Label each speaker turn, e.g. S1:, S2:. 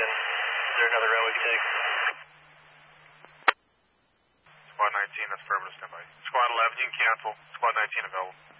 S1: Is there another route we can take?
S2: Squad 19, that's affirmative, standby. Squad 11, you can cancel. Squad 19 available.